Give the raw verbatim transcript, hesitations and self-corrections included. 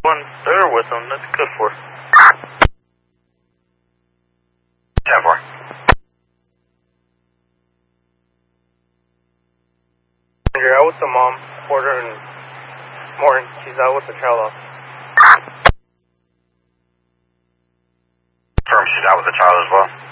One, they're with them. That's good for. ten four. You're out with the mom, Porter and Morton. She's out with the child. Confirm she's out with the child as well.